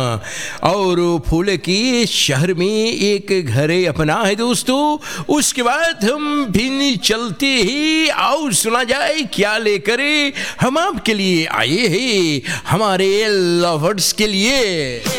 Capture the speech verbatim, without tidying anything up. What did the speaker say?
और फूल की शहर में एक घर अपना है दोस्तों। उसके बाद हम भी चलते ही आओ सुना जाए क्या लेकर हम आपके लिए आए हैं हमारे लवर्स के लिए।